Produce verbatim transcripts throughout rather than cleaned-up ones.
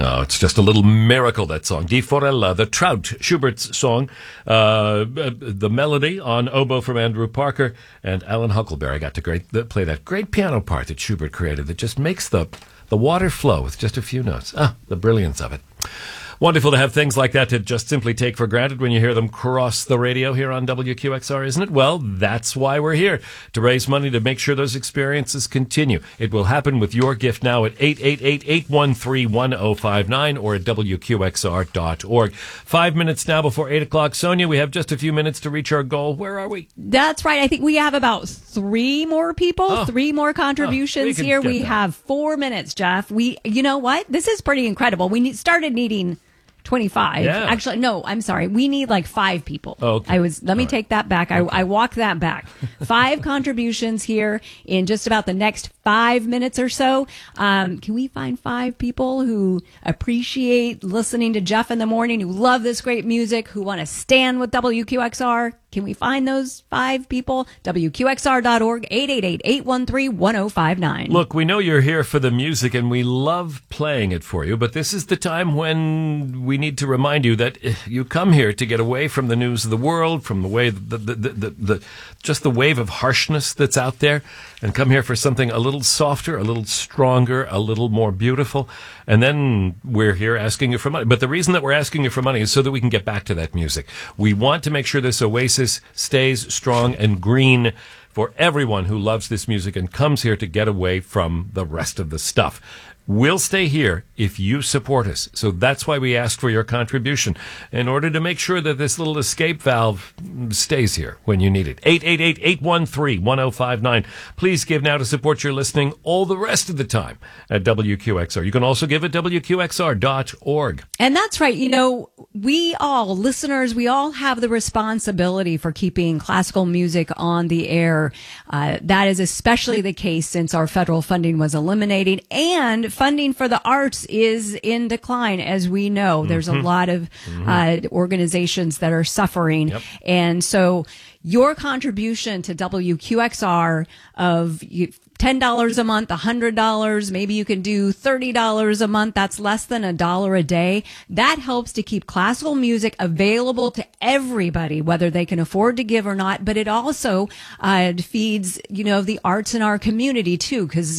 Oh, it's just a little miracle, that song. Di Forella, the Trout, Schubert's song. Uh, the melody on oboe from Andrew Parker, and Alan Huckleberry got to great, play that great piano part that Schubert created that just makes the, the water flow with just a few notes. Ah, the brilliance of it. Wonderful to have things like that to just simply take for granted when you hear them cross the radio here on W Q X R, isn't it? Well, that's why we're here, to raise money to make sure those experiences continue. It will happen with your gift now at eight eight eight, eight one three, one zero five nine or at W Q X R dot org. Five minutes now before eight o'clock. Sonia, we have just a few minutes to reach our goal. Where are we? That's right. I think we have about three more people, oh. three more contributions oh, we here. We that. have four minutes, Jeff. We, you know what? This is pretty incredible. We need, started needing twenty-five. Yeah. Actually, no, I'm sorry. We need like five people. Oh, okay. I was, let me All take right. that back. I, okay. I walked that back. Five contributions here in just about the next five minutes or so. Um, can we find five people who appreciate listening to Jeff in the morning, who love this great music, who want to stand with W Q X R? Can we find those five people? W Q X R dot org, eight eight eight, eight one three, one zero five nine. Look, we know you're here for the music, and we love playing it for you, but this is the time when we need to remind you that you come here to get away from the news of the world, from the way, the, the, the, the, the just the wave of harshness that's out there, and come here for something a little softer, a little stronger, a little more beautiful. And then we're here asking you for money. But the reason that we're asking you for money is so that we can get back to that music. We want to make sure this oasis stays strong and green for everyone who loves this music and comes here to get away from the rest of the stuff. We'll stay here if you support us. So that's why we asked for your contribution, in order to make sure that this little escape valve stays here when you need it. eight eight eight, eight one three, one zero five nine. Please give now to support your listening all the rest of the time at W Q X R. You can also give at W Q X R dot org. And that's right. You know, we all, listeners, we all have the responsibility for keeping classical music on the air. Uh, that is especially the case since our federal funding was eliminated, and funding for the arts is in decline, as we know. Mm-hmm. There's a lot of mm-hmm. uh, organizations that are suffering. Yep. And so your contribution to W Q X R of ten dollars a month, one hundred dollars, maybe you can do thirty dollars a month. That's less than a dollar a day. That helps to keep classical music available to everybody, whether they can afford to give or not. But it also uh, feeds, you know, the arts in our community too, because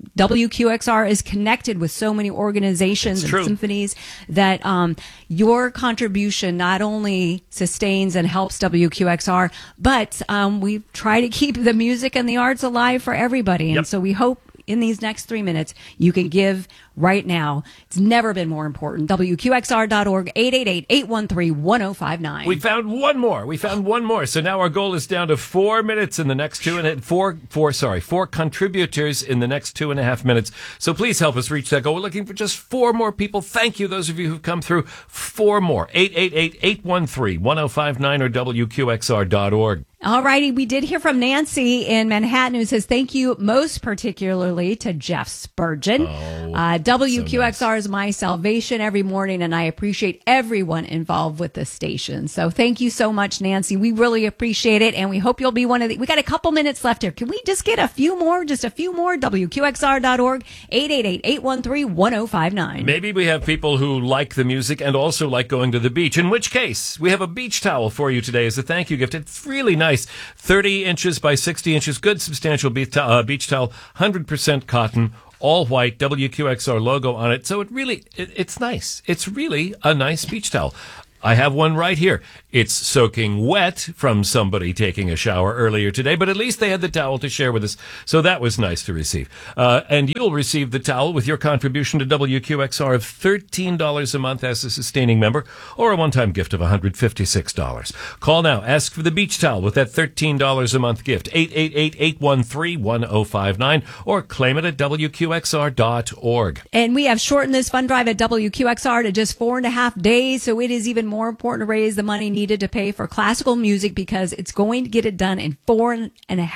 W Q X R is connected with so many organizations it's and true. symphonies that um, your contribution not only sustains and helps W Q X R, but um, we try to keep the music and the arts alive for everybody. And Yep. so we hope in these next three minutes you can give right now. It's never been more important. W Q X R dot org, eight eight eight, eight one three, one zero five nine. We found one more. We found one more. So now our goal is down to four minutes in the next two and a, four, four, sorry, four contributors in the next two and a half minutes. So please help us reach that goal. We're looking for just four more people. Thank you, those of you who've come through. Four more. eight eight eight, eight one three, one zero five nine or W Q X R dot org. All righty. We did hear from Nancy in Manhattan, who says thank you most particularly to Jeff Spurgeon. Oh, uh, W Q X R so nice. is my salvation every morning, and I appreciate everyone involved with the station. So thank you so much, Nancy. We really appreciate it, and we hope you'll be one of the... We got a couple minutes left here. Can we just get a few more? Just a few more? W Q X R dot org, eight eight eight, eight one three, one zero five nine. Maybe we have people who like the music and also like going to the beach, in which case we have a beach towel for you today as a thank you gift. It's really nice. thirty inches by sixty inches, good substantial beach towel, uh, beach towel, one hundred percent cotton, all white, W Q X R logo on it. So it really, it, it's nice. It's really a nice beach towel. I have one right here. It's soaking wet from somebody taking a shower earlier today, but at least they had the towel to share with us, so that was nice to receive. Uh, and you'll receive the towel with your contribution to W Q X R of thirteen dollars a month as a sustaining member, or a one-time gift of one hundred fifty-six dollars. Call now. Ask for the beach towel with that thirteen dollars a month gift. eight eight eight, eight one three, one zero five nine, or claim it at W Q X R dot org. And we have shortened this fund drive at W Q X R to just four and a half days, so it is even more important to raise the money needed to pay for classical music, because it's going to get it done in four and a half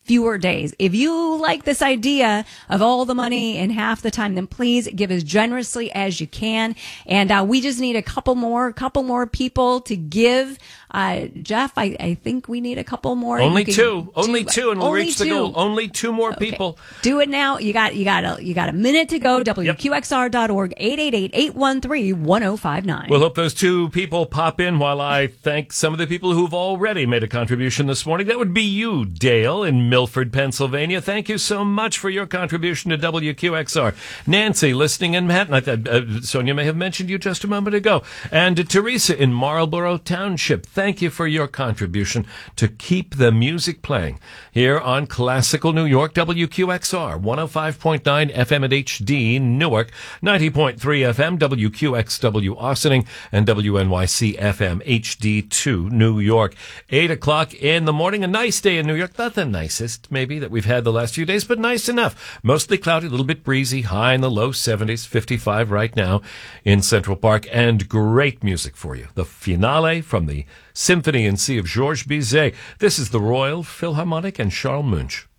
fewer days. If you like this idea of all the money in half the time, then please give as generously as you can. And uh, we just need a couple more, couple more people to give. Uh, Jeff, I, I think we need a couple more. Only two, only do, two, and we'll only reach the two. goal. Only two more Okay. people. Do it now. You got, you got a, you got a minute to go. W Q X R dot org, eight eight eight, eight one three, one oh five nine. We'll hope those two people pop in while I thank some of the people who've already made a contribution this morning. That would be you, Dale, in Milford, Pennsylvania. Thank you so much for your contribution to W Q X R. Nancy, listening in Manhattan. I thought, uh, Sonia may have mentioned you just a moment ago. And uh, Teresa in Marlborough Township. Thank you for your contribution to keep the music playing here on Classical New York, W Q X R, one oh five point nine F M at H D Newark, ninety point three F M, W Q X W Austining, and W N Y C F M H D two New York. Eight o'clock in the morning, a nice day in New York. Not the nicest, maybe, that we've had the last few days, but nice enough. Mostly cloudy, a little bit breezy, high in the low seventies, fifty-five right now in Central Park, and great music for you. The finale from the Symphony in C of Georges Bizet. This is the Royal Philharmonic and Charles Munch.